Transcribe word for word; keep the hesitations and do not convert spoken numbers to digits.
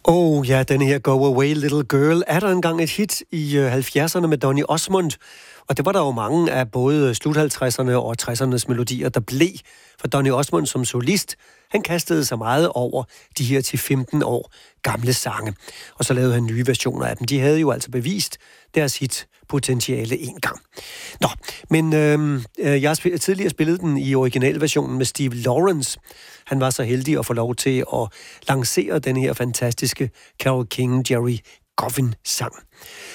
Oh ja, denne her Go Away Little Girl er der engang et hit i halvfjerdserne med Donny Osmond. Og det var der jo mange af både slut halvtredserne og tressernes melodier, der blev. For Donny Osmond som solist, han kastede sig meget over de her til femten år gamle sange. Og så lavede han nye versioner af dem. De havde jo altså bevist deres hitpotentiale en gang. Nå, men øh, jeg har spil- tidligere spillet den i originalversionen med Steve Lawrence. Han var så heldig at få lov til at lancere den her fantastiske Carole King, Jerry Goffin sang.